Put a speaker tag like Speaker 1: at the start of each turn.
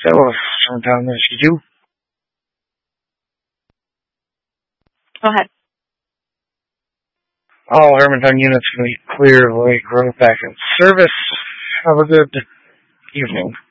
Speaker 1: So, sometime this you do.
Speaker 2: Go ahead.
Speaker 1: All Hermantown units can be clear of late growth back in service. Have a good evening.